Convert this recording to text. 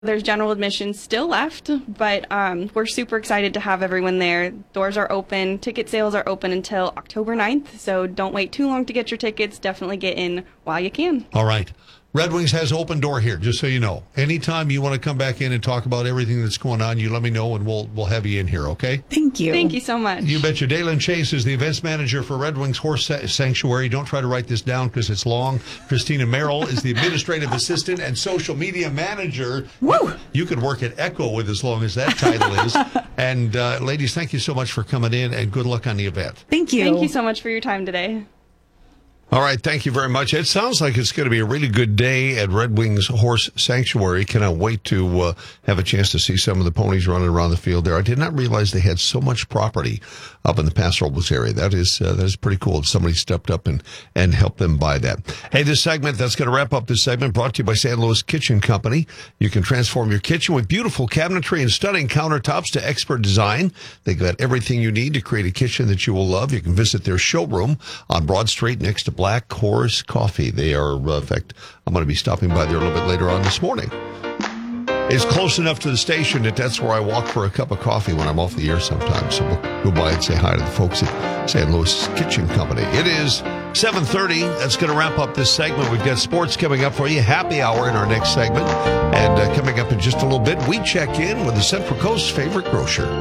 There's general admission still left, but we're super excited to have everyone there. Doors are open. Ticket sales are open until October 9th, so don't wait too long to get your tickets. Definitely get in while you can. All right. Red Wings has open door here, just so you know. Anytime you want to come back in and talk about everything that's going on, you let me know, and we'll have you in here, okay? Thank you. Thank you so much. You betcha. Dalen Chase is the events manager for Red Wings Horse Sanctuary. Don't try to write this down because it's long. Christina Merrill is the administrative assistant and social media manager. Woo! You could work at Echo with as long as that title is. And ladies, thank you so much for coming in, and good luck on the event. Thank you. Thank you so much for your time today. All right, thank you very much. It sounds like it's going to be a really good day at Red Wings Horse Sanctuary. Cannot wait to have a chance to see some of the ponies running around the field there. I did not realize they had so much property up in the Paso Robles area. That is pretty cool. Somebody stepped up and helped them buy that. Hey, that's going to wrap up this segment, brought to you by San Luis Kitchen Company. You can transform your kitchen with beautiful cabinetry and stunning countertops to expert design. They've got everything you need to create a kitchen that you will love. You can visit their showroom on Broad Street next to Black Horse Coffee. They are, in fact, I'm going to be stopping by there a little bit later on this morning. It's close enough to the station that's where I walk for a cup of coffee when I'm off the air sometimes. So we'll go by and say hi to the folks at San Luis Kitchen Company. It is 7:30. That's going to wrap up this segment. We've got sports coming up for you. Happy hour in our next segment. And coming up in just a little bit, we check in with the Central Coast's favorite grocer.